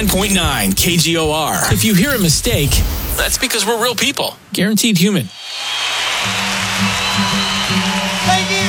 99.9 KGOR. If you hear a mistake, that's because we're real people. Guaranteed human.